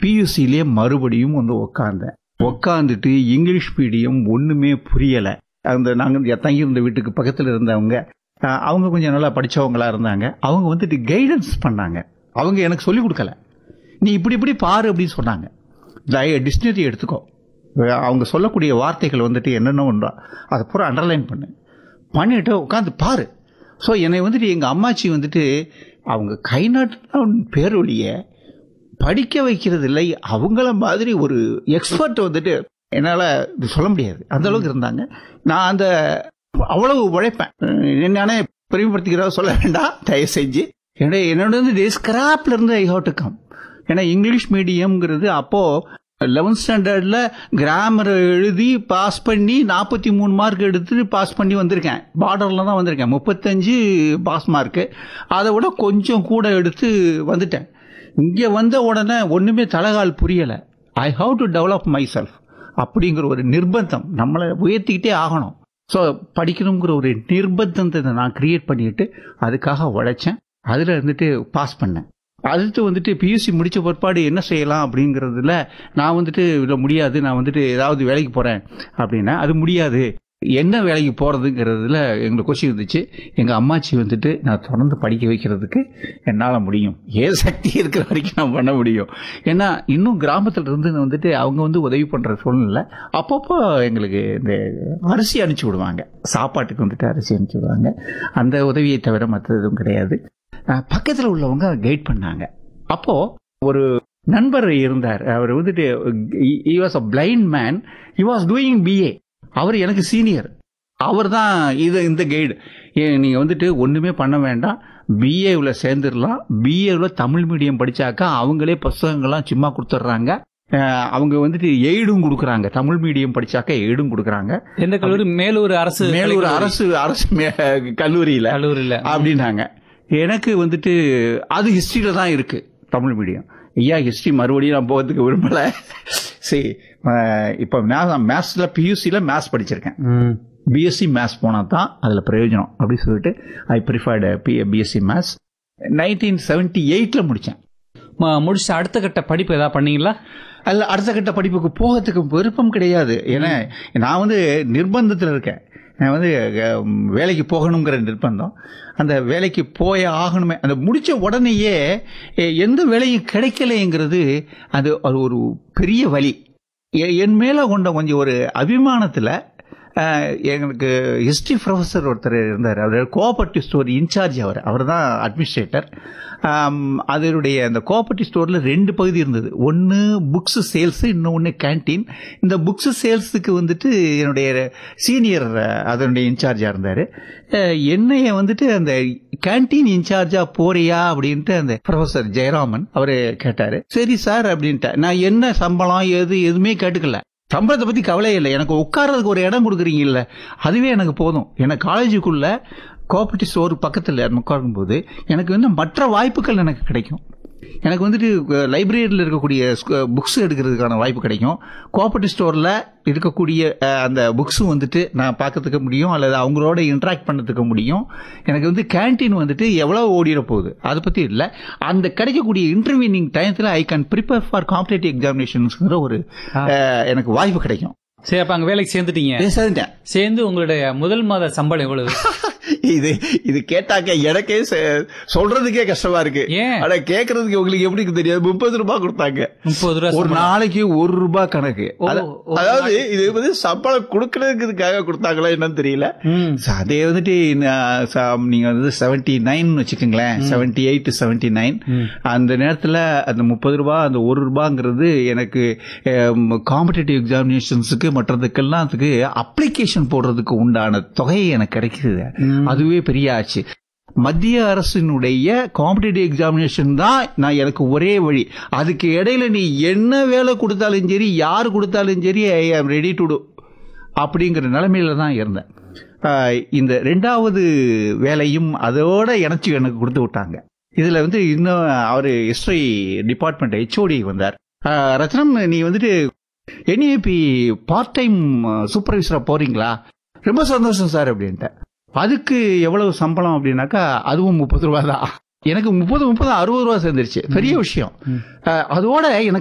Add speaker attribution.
Speaker 1: பியூசிலேயே மறுபடியும் வந்து உட்காந்துட்டு இங்கிலீஷ் மீடியம் ஒண்ணுமே புரியல. அந்த நாங்கள் தங்கியிருந்த வீட்டுக்கு பக்கத்தில் இருந்தவங்க அவங்க கொஞ்சம் நல்லா படிச்சவங்களா இருந்தாங்க. அவங்க வந்துட்டு கைடன்ஸ் பண்ணாங்க. அவங்க எனக்கு சொல்லிக் கொடுக்கல. நீ இப்படி பாரு அப்படின்னு சொன்னாங்க. டிக்ஷனரி எடுத்துக்கோ, அவங்க சொல்லக்கூடிய வார்த்தைகள் வந்துட்டு என்னென்ன ஒன்றா அதை பூரா அண்டர்லைன் பண்ணிட்டு உட்காந்து பாரு. ஸோ என்னை வந்துட்டு எங்கள் அம்மாச்சி வந்துட்டு அவங்க கை நாட்டு பேரொழிய படிக்க வைக்கிறது இல்லை. அவங்கள மாதிரி ஒரு எக்ஸ்பர்ட் வந்துட்டு என்னால் இது சொல்ல முடியாது, அந்த அளவுக்கு இருந்தாங்க. நான் அந்த அவ்வளவு உழைப்பேன். என்னன்னே பெருமைப்படுத்திக்கிறதா சொல்ல வேண்டாம் தயவு செஞ்சு. என்னோட வந்து ஸ்கிராப்ல இருந்து ஐ ஹவ் டு கம். ஏன்னா இங்கிலீஷ் மீடியம்ங்கிறது அப்போ 11th ஸ்டாண்டர்ட்ல கிராமர் எழுதி பாஸ் பண்ணி 43 மார்க் எடுத்து பாஸ் பண்ணி வந்திருக்கேன். பார்டர்ல தான் வந்திருக்கேன். 35 பாஸ் மார்க்கு, அதை விட கொஞ்சம் கூட எடுத்து வந்துட்டேன். இங்கே வந்த உடனே ஒண்ணுமே தலகால் புரியல. I have to develop my self அப்படிங்கிற ஒரு நிர்பந்தம், நம்மளை உயர்த்திக்கிட்டே ஆகணும். ஸோ படிக்கணுங்கிற ஒரு நிர்பந்தத்தை நான் கிரியேட் பண்ணிட்டு அதுக்காக உழைச்சேன். அதில் இருந்துட்டு பாஸ் பண்ணேன். அடுத்து வந்துட்டு பியூசி முடிச்ச பிற்பாடு என்ன செய்யலாம் அப்படிங்கிறதுல நான் வந்துட்டு இல்லை முடியாது, நான் வந்துட்டு ஏதாவது வேலைக்கு போகிறேன் அப்படின்னா அது முடியாது. என்ன வேலைக்கு போகிறதுங்கிறதுல எங்களுக்கு கொஸ்டின் இருந்துச்சு. எங்கள் அம்மாச்சி வந்துட்டு நான் தொடர்ந்து படிக்க வைக்கிறதுக்கு என்னால் முடியும், ஏன் சக்தி இருக்கிற வரைக்கும் நான் பண்ண முடியும். ஏன்னா இன்னும் கிராமத்தில் இருந்து வந்துட்டு அவங்க வந்து உதவி பண்ணுற சூழ்நிலை. அப்பப்போ எங்களுக்கு இந்த அரிசி அனுப்பிச்சி விடுவாங்க, சாப்பாட்டுக்கு வந்துட்டு அரிசி அனுப்பிச்சி விடுவாங்க. அந்த உதவியை தவிர மற்ற எதுவும் கிடையாது. பக்கத்தில் உள்ளவங்க கைட் பண்ணாங்க. அப்போ ஒரு நண்பர் இருந்தார். அவர் வந்துட்டு he was a blind man, he was doing BA. அவர் எனக்கு சீனியர். அவர் தான் இந்த கைடு. நீங்க வந்துட்டு ஒண்ணுமே பண்ண வேண்டாம், பிஏவில் சேர்ந்துடலாம். பிஏவில் தமிழ் மீடியம் படிச்சாக்கா அவங்களே புத்தகங்கள்லாம் சும்மா கொடுத்துட்றாங்க. அவங்க வந்துட்டு எய்டும் கொடுக்குறாங்க. தமிழ் மீடியம் படிச்சாக்க எய்டும் கொடுக்குறாங்க.
Speaker 2: எந்த கல்லூரி? மேலூர் அரசு
Speaker 1: கல்லூரியில அப்படின்னாங்க. எனக்கு வந்துட்டு அது ஹிஸ்டரியில தான் இருக்கு தமிழ் மீடியம். ஐயா ஹிஸ்டரி மறுபடியும் நான் போகிறதுக்கு விரும்பல. சரி, இப்போ மேத்ஸ்ல பியூசியில் மேத்ஸ் படிச்சிருக்கேன். பிஎஸ்சி மேத்ஸ் போனால் தான் அதில் பிரயோஜனம் அப்படின்னு சொல்லிட்டு ஐ ப்ரிஃபர்டு பிஎஸ்சி மேத்ஸ். 1978 முடித்தேன்.
Speaker 2: முடிச்சு அடுத்த கட்ட படிப்பு ஏதாவது பண்ணீங்களா?
Speaker 1: அல்ல, அடுத்த கட்ட படிப்புக்கு போகிறதுக்கு விருப்பம் கிடையாது. ஏன்னா நான் வந்து நிர்பந்தத்தில் இருக்கேன். நான் வந்து வேலைக்கு போகணுங்கிற நிர்பந்தம். அந்த வேலைக்கு போய ஆகணுமே. அந்த முடிச்ச உடனேயே எந்த வேலையும் கிடைக்கலைங்கிறது அது ஒரு பெரிய வலி. என் மேல கொண்ட கொஞ்சம் ஒரு அபிமானத்தில் எங்களுக்கு ஹிஸ்டரி ப்ரொஃபஸர் ஒருத்தர் இருந்தார். அவர் கோஆபரேட்டிவ் ஸ்டோர் இன்சார்ஜ். அவர் தான் அட்மினிஸ்ட்ரேட்டர். அதனுடைய அந்த கோஆபரேட்டிவ் ஸ்டோரில் 2 பகுதி இருந்தது. ஒன்று புக்ஸ் சேல்ஸ், இன்னொன்று கேன்டீன். இந்த புக்ஸ் சேல்ஸுக்கு வந்துட்டு என்னுடைய சீனியர் அதனுடைய இன்சார்ஜாக இருந்தார். என்னைய வந்துட்டு அந்த கேன்டீன் இன்சார்ஜா போறியா அப்படின்ட்டு அந்த ப்ரொஃபஸர் ஜெயராமன் அவர் கேட்டார். சரி சார் அப்படின்ட்டு. நான் என்ன சம்பளம் எதுவுமே கேட்டுக்கல. சம்பளத்தை பற்றி கவலையே இல்லை. எனக்கு உட்கார்றதுக்கு ஒரு இடம் கொடுக்குறீங்கல்ல, அதுவே எனக்கு போதும். எனக்கு காலேஜுக்குள்ள கோஆபரேட்டிவ் ஸ்டோர் பக்கத்தில் உட்காரும்போது எனக்கு வந்து மற்ற வாய்ப்புகள் எனக்கு கிடைக்கும். எனக்கு வந்துட்டு லைப்ரரியில் இருக்கக்கூடிய புக்ஸ் எடுக்கிறதுக்கான வாய்ப்பு கிடைக்கும். கோஆபரேட்டிவ் ஸ்டோரில் இருக்கக்கூடிய அந்த புக்ஸும் வந்துட்டு நான் பார்க்கறதுக்கு முடியும், அல்லது அவங்களோட இன்ட்ராக்ட் பண்ணதுக்கு முடியும். எனக்கு வந்து கேன்டீன் வந்துட்டு எவ்வளோ ஓடிட போகுது அதை பற்றி இல்லை. அந்த கிடைக்கக்கூடிய இன்டர்வியூனிங் டைத்தில் I can prepare for competitive எக்ஸாமினேஷன்ஸ்ங்கிற ஒரு எனக்கு வாய்ப்பு கிடைக்கும்.
Speaker 2: சரி, அப்ப அங்க வேலைக்கு சேர்ந்துட்டீங்க. சேர்ந்து உங்களுடைய முதல் மாத சம்பளம் எவ்வளவு?
Speaker 1: இது கேட்டாக்க எனக்கே சொல்றதுக்கே கஷ்டமா இருக்கு. ஆனா கேக்குறதுக்கு உங்களுக்கு எப்படி தெரியாது. 30 ரூபாய் கொடுத்தாங்க. 30 ரூபாய் ஒரு நாளைக்கு 1 ரூபாய் கணக்கு. அதாவது இது வந்து சம்பளம் கொடுக்கறதுக்காக கொடுத்தாங்களா என்னன்னு தெரியல. அதே வந்துட்டு நீங்க வந்து 79 வச்சுக்கோங்களேன், 78 79 அந்த நேரத்துல அந்த 30 ரூபாய் அந்த 1 ரூபாங்கிறது எனக்கு காம்படிட்டிவ் எக்ஸாமினேஷன்ஸுக்கு மற்றதுக்கெல்லாம் அப்ளிகேஷன் போடுறதுக்கு உண்டான தொகையை எனக்கு கிடைக்குது. அதுவே பெரிய ஆச்சு. மத்திய அரசினுடைய காம்படிட்டிவ் எக்ஸாமினேஷன் தான் நான் எனக்கு ஒரே வழி. அதுக்கு இடையில நீ என்ன வேலை கொடுத்தாலும் சரி, யாரு கொடுத்தாலும் சரி, ஐ ஆம் ரெடி டு டு அப்படிங்கிற நிலைமையில தான் இருந்தேன். இந்த 2வது வேலையும் அதோட இணைச்சு எனக்கு கொடுத்து விட்டாங்க. இதுல வந்து இன்னும் அவரு ஹிஸ்டரி டிபார்ட்மெண்ட் HOD வந்தார். ரத்னம், நீ வந்துட்டு NAP பார்ட் டைம் சூப்பர்வைசரா போறீங்களா? ரொம்ப சந்தோஷம் சார் அப்படின்ட்டு. அதுக்கு எவ்வளவு சம்பளம் அப்படின்னாக்கா அதுவும் 30 ரூபாய் தான். எனக்கு 30 60 ரூபாய் சேர்ந்துருச்சு. பெரிய விஷயம். அதோட எனக்கு